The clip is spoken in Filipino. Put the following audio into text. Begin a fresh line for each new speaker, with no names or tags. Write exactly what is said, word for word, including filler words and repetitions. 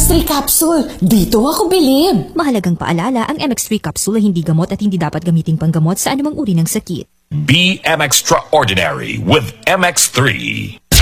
X three capsule. Dito ako bilib.
Mahalagang paalala, ang M X three capsule ay hindi gamot at hindi dapat gamiting panggamot sa anumang uri ng sakit.
Be M Extraordinary with M X three.